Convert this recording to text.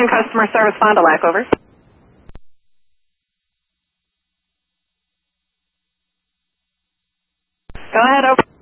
afternoon, customer service, Fond du Lac, over. Go ahead, over.